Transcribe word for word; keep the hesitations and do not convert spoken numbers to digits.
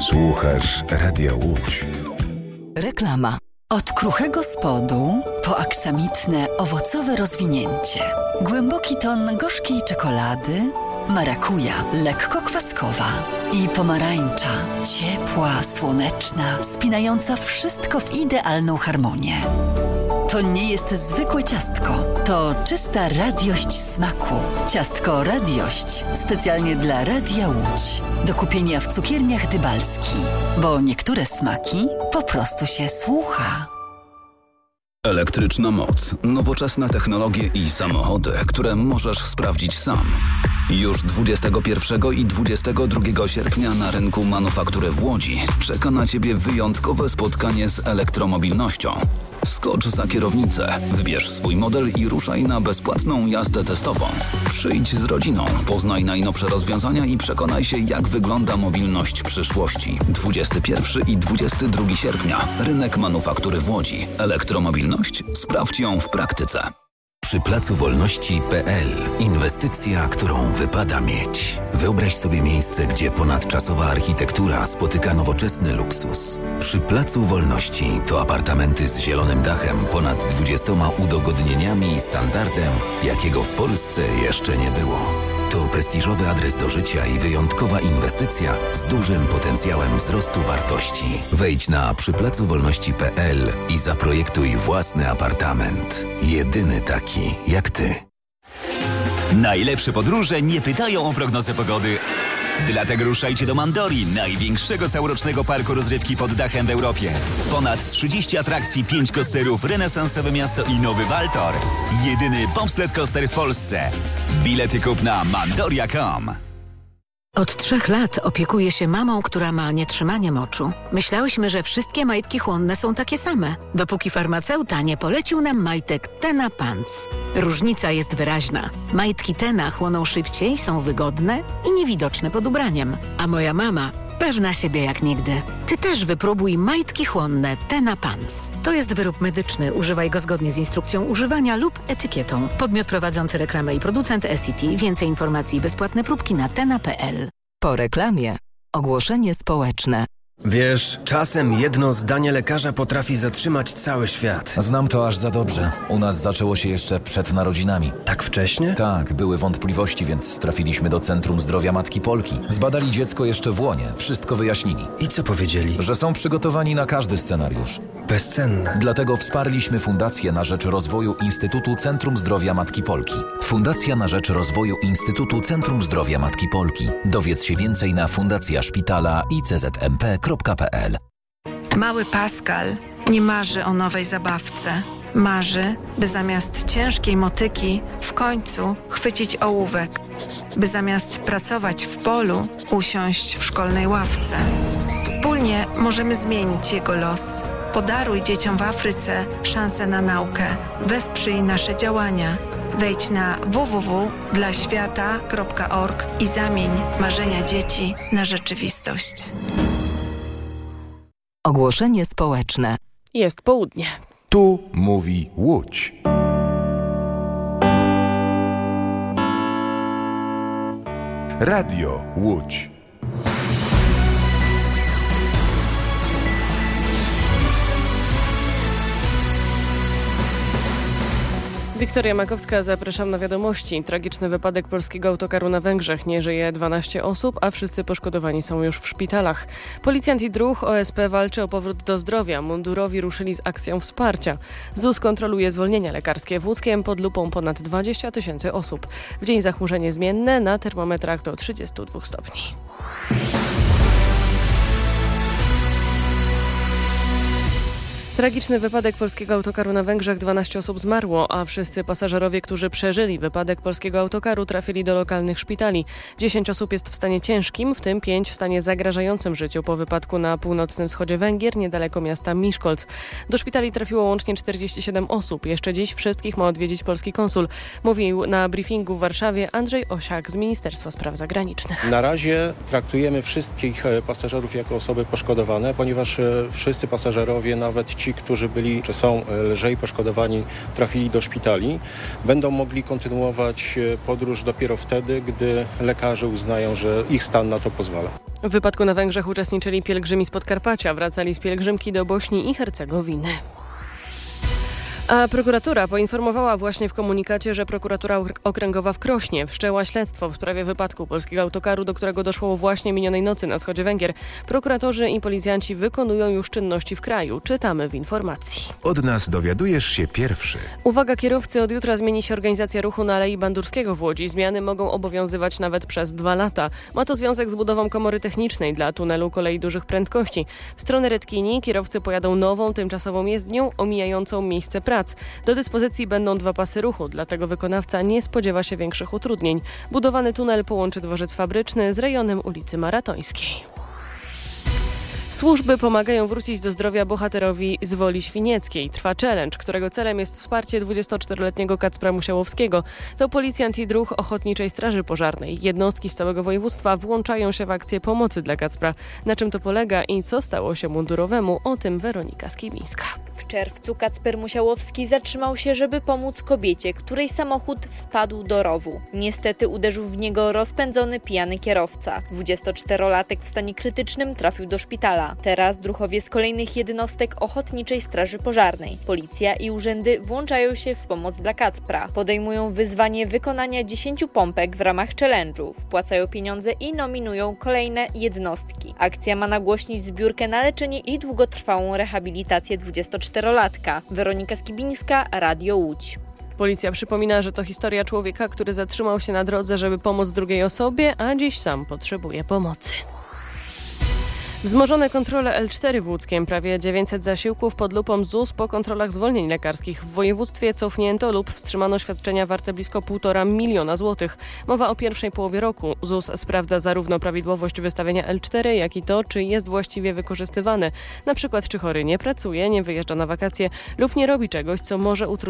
Słuchasz Radia Łódź. Reklama. Od kruchego spodu po aksamitne, owocowe rozwinięcie. Głęboki ton gorzkiej czekolady, marakuja, lekko kwaskowa i pomarańcza, ciepła, słoneczna, spinająca wszystko w idealną harmonię. To nie jest zwykłe ciastko, to czysta radiość smaku. Ciastko Radiość, specjalnie dla Radia Łódź. Do kupienia w cukierniach Dybalski, bo niektóre smaki po prostu się słucha. Elektryczna moc, nowoczesne technologie i samochody, które możesz sprawdzić sam. Już dwudziestego pierwszego i dwudziestego drugiego sierpnia na rynku manufaktury w Łodzi czeka na Ciebie wyjątkowe spotkanie z elektromobilnością. Wskocz za kierownicę, wybierz swój model i ruszaj na bezpłatną jazdę testową. Przyjdź z rodziną, poznaj najnowsze rozwiązania i przekonaj się, jak wygląda mobilność przyszłości. dwudziestego pierwszego i dwudziestego drugiego sierpnia. Rynek manufaktury w Łodzi. Elektromobilność? Sprawdź ją w praktyce. Przy Placu Wolności kropka pe el inwestycja, którą wypada mieć. Wyobraź sobie miejsce, gdzie ponadczasowa architektura spotyka nowoczesny luksus. Przy Placu Wolności to apartamenty z zielonym dachem, ponad dwudziestoma udogodnieniami i standardem, jakiego w Polsce jeszcze nie było. To prestiżowy adres do życia i wyjątkowa inwestycja z dużym potencjałem wzrostu wartości. Wejdź na przy placu wolności kropka pe el i zaprojektuj własny apartament. Jedyny taki jak ty. Najlepsze podróże nie pytają o prognozę pogody. Dlatego ruszajcie do Mandori, największego całorocznego parku rozrywki pod dachem w Europie. Ponad trzydzieści atrakcji, pięć coasterów, renesansowe miasto i nowy Waltor. Jedyny bobsled coaster w Polsce. Bilety kup na mandoria kropka com. Od trzech lat opiekuję się mamą, która ma nietrzymanie moczu. Myślałyśmy, że wszystkie majtki chłonne są takie same, dopóki farmaceuta nie polecił nam majtek Tena Pants. Różnica jest wyraźna. Majtki Tena chłoną szybciej, są wygodne i niewidoczne pod ubraniem. A moja mama pewna siebie jak nigdy. Ty też wypróbuj majtki chłonne Tena Pants. To jest wyrób medyczny. Używaj go zgodnie z instrukcją używania lub etykietą. Podmiot prowadzący reklamę i producent S C T. Więcej informacji i bezpłatne próbki na tena kropka pe el. Po reklamie ogłoszenie społeczne. Wiesz, czasem jedno zdanie lekarza potrafi zatrzymać cały świat. Znam to aż za dobrze. U nas zaczęło się jeszcze przed narodzinami. Tak wcześnie? Tak, były wątpliwości, więc trafiliśmy do Centrum Zdrowia Matki Polki. Zbadali dziecko jeszcze w łonie, wszystko wyjaśnili. I co powiedzieli? Że są przygotowani na każdy scenariusz. Bezcenne. Dlatego wsparliśmy Fundację na rzecz rozwoju Instytutu Centrum Zdrowia Matki Polki. Fundacja na rzecz rozwoju Instytutu Centrum Zdrowia Matki Polki. Dowiedz się więcej na fundacja szpitala i c z m p kropka pe el. Mały Pascal nie marzy o nowej zabawce. Marzy, by zamiast ciężkiej motyki w końcu chwycić ołówek. By zamiast pracować w polu usiąść w szkolnej ławce. Wspólnie możemy zmienić jego los. Podaruj dzieciom w Afryce szansę na naukę. Wesprzyj nasze działania. Wejdź na w w w kropka dla świata kropka org i zamień marzenia dzieci na rzeczywistość. Ogłoszenie społeczne. Jest południe. Tu mówi Łódź. Radio Łódź. Wiktoria Makowska, zapraszam na wiadomości. Tragiczny wypadek polskiego autokaru na Węgrzech. Nie żyje dwanaście osób, a wszyscy poszkodowani są już w szpitalach. Policjant i druh O S P walczy o powrót do zdrowia. Mundurowi ruszyli z akcją wsparcia. Z U S kontroluje zwolnienia lekarskie w Łódzkiem pod lupą ponad dwadzieścia tysięcy osób. W dzień zachmurzenie zmienne, na termometrach do trzydziestu dwóch stopni. Tragiczny wypadek polskiego autokaru na Węgrzech. dwanaście osób zmarło, a wszyscy pasażerowie, którzy przeżyli wypadek polskiego autokaru, trafili do lokalnych szpitali. dziesięć osób jest w stanie ciężkim, w tym pięć w stanie zagrażającym życiu po wypadku na północnym wschodzie Węgier, niedaleko miasta Miskolc. Do szpitali trafiło łącznie czterdzieści siedem osób. Jeszcze dziś wszystkich ma odwiedzić polski konsul. Mówił na briefingu w Warszawie Andrzej Osiak z Ministerstwa Spraw Zagranicznych. Na razie traktujemy wszystkich pasażerów jako osoby poszkodowane, ponieważ wszyscy pasażerowie, nawet ci ci, którzy byli czy są lżej poszkodowani, trafili do szpitali, będą mogli kontynuować podróż dopiero wtedy, gdy lekarze uznają, że ich stan na to pozwala. W wypadku na Węgrzech uczestniczyli pielgrzymi z Podkarpacia, wracali z pielgrzymki do Bośni i Hercegowiny. A prokuratura poinformowała właśnie w komunikacie, że prokuratura okręgowa w Krośnie wszczęła śledztwo w sprawie wypadku polskiego autokaru, do którego doszło właśnie minionej nocy na wschodzie Węgier. Prokuratorzy i policjanci wykonują już czynności w kraju. Czytamy w informacji. Od nas dowiadujesz się pierwszy. Uwaga kierowcy, od jutra zmieni się organizacja ruchu na Alei Bandurskiego w Łodzi. Zmiany mogą obowiązywać nawet przez dwa lata. Ma to związek z budową komory technicznej dla tunelu kolei dużych prędkości. W stronę Redkini kierowcy pojadą nową, tymczasową jezdnią omijającą miejsce pracy. Do dyspozycji będą dwa pasy ruchu, dlatego wykonawca nie spodziewa się większych utrudnień. Budowany tunel połączy dworzec fabryczny z rejonem ulicy Maratońskiej. Służby pomagają wrócić do zdrowia bohaterowi z Woli Świnieckiej. Trwa challenge, którego celem jest wsparcie dwudziestoczteroletniego Kacpra Musiałowskiego. To policjant i druh Ochotniczej Straży Pożarnej. Jednostki z całego województwa włączają się w akcję pomocy dla Kacpra. Na czym to polega i co stało się mundurowemu? O tym Weronika Skibińska. W czerwcu Kacper Musiałowski zatrzymał się, żeby pomóc kobiecie, której samochód wpadł do rowu. Niestety uderzył w niego rozpędzony pijany kierowca. dwudziestoczterolatek w stanie krytycznym trafił do szpitala. Teraz druhowie z kolejnych jednostek Ochotniczej Straży Pożarnej, policja i urzędy włączają się w pomoc dla Kacpra. Podejmują wyzwanie wykonania dziesięciu pompek w ramach challenge'u, wpłacają pieniądze i nominują kolejne jednostki. Akcja ma nagłośnić zbiórkę na leczenie i długotrwałą rehabilitację dwudziestoczterolatka. Weronika Skibińska, Radio Łódź. Policja przypomina, że to historia człowieka, który zatrzymał się na drodze, żeby pomóc drugiej osobie, a dziś sam potrzebuje pomocy. Wzmożone kontrole L cztery w Łódzkiem. Prawie dziewięćset zasiłków pod lupą Z U S po kontrolach zwolnień lekarskich. W województwie cofnięto lub wstrzymano świadczenia warte blisko półtora miliona złotych. Mowa o pierwszej połowie roku. Z U S sprawdza zarówno prawidłowość wystawienia L cztery, jak i to, czy jest właściwie wykorzystywane. Na przykład, czy chory nie pracuje, nie wyjeżdża na wakacje lub nie robi czegoś, co może utrudnić